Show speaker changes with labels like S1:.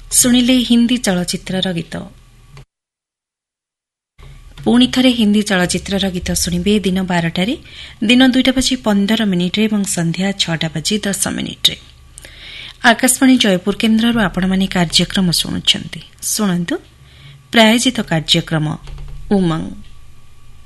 S1: ଶୁଣିଲେ ହିନ୍ଦୀ ଚଳଚ୍ଚିତ୍ରର ଗୀତ। ପୁଣି ଥରେ ହିନ୍ଦୀ ଚଳଚ୍ଚିତ୍ରର ଗୀତ ଶୁଣିବେ ଦିନ 12ଟାରେ, ଦିନ 2:15 ଏବଂ ସନ୍ଧ୍ୟା 6:10। ଆକାଶବାଣୀ ଜୟପୁର କେନ୍ଦ୍ରରୁ ଆପଣମାନେ କାର୍ଯ୍ୟକ୍ରମ ଶୁଣୁଛନ୍ତି। ଶୁଣନ୍ତୁ ପ୍ରାୟୋଜିତ କାର୍ଯ୍ୟକ୍ରମ ଉମଙ୍ଗ।